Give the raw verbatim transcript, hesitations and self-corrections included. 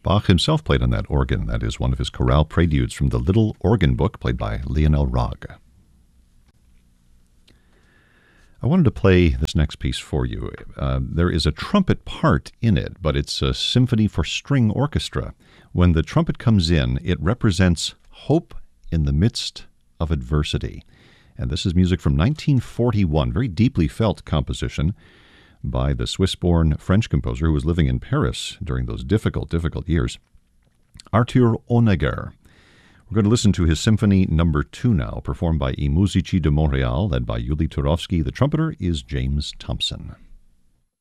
Bach himself played on that organ. That is one of his chorale preludes from the Little Organ Book, played by Lionel Rogge. I wanted to play this next piece for you. Uh, there is a trumpet part in it, but it's a symphony for string orchestra. When the trumpet comes in, it represents hope in the midst of adversity. And this is music from nineteen forty-one, very deeply felt composition by the Swiss-born French composer who was living in Paris during those difficult, difficult years, Arthur Honegger. We're going to listen to his Symphony Number Two now, performed by I Musici de Montréal, led by Yuli Turovsky. The trumpeter is James Thompson.